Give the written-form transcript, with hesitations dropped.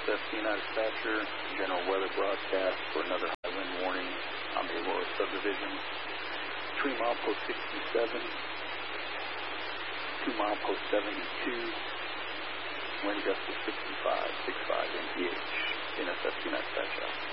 NSFC Dispatcher, general weather broadcast for another high wind warning on the Aurora subdivision. Between milepost 67 to milepost 72, wind gust of 65 mph. NSFC Dispatcher.